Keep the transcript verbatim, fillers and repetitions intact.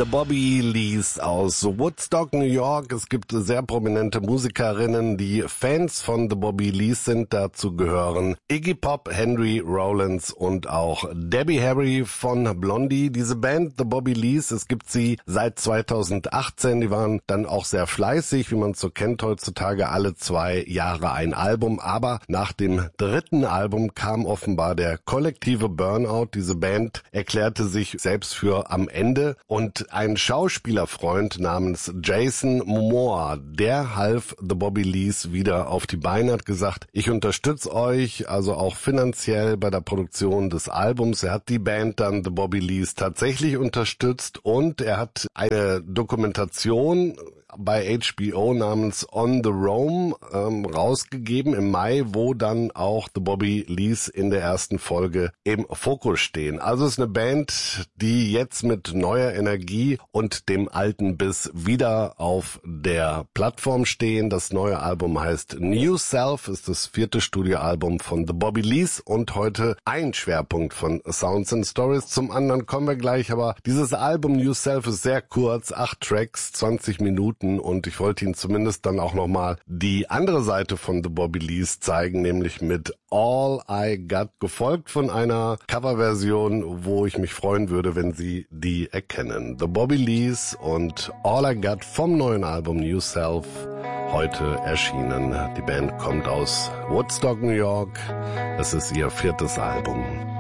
Bobby Lees aus Woodstock, New York. Es gibt sehr prominente Musikerinnen, die Fans von The Bobby Lees sind. Dazu gehören Iggy Pop, Henry Rollins und auch Debbie Harry von Blondie. Diese Band The Bobby Lees, es gibt sie seit zweitausendachtzehn. Die waren dann auch sehr fleißig, wie man es so kennt heutzutage, alle zwei Jahre ein Album. Aber nach dem dritten Album kam offenbar der kollektive Burnout. Diese Band erklärte sich selbst für am Ende. Und ein Schauspielerfreund namens Jason Momoa, der half The Bobby Lees wieder auf die Beine, hat gesagt, ich unterstütze euch, also auch finanziell bei der Produktion des Albums. Er hat die Band dann The Bobby Lees tatsächlich unterstützt und er hat eine Dokumentation bei H B O namens On the Roam ähm, rausgegeben im Mai, wo dann auch The Bobby Lees in der ersten Folge im Fokus stehen. Also es ist eine Band, die jetzt mit neuer Energie und dem alten Biss wieder auf der Plattform stehen. Das neue Album heißt New Self, ist das vierte Studioalbum von The Bobby Lees und heute ein Schwerpunkt von Sounds and Stories. Zum anderen kommen wir gleich, aber dieses Album New Self ist sehr kurz, acht Tracks, zwanzig Minuten. Und ich wollte Ihnen zumindest dann auch nochmal die andere Seite von The Bobby Lees zeigen, nämlich mit All I Got, gefolgt von einer Coverversion, wo ich mich freuen würde, wenn Sie die erkennen. The Bobby Lees und All I Got vom neuen Album New Self, heute erschienen. Die Band kommt aus Woodstock, New York. Es ist ihr viertes Album.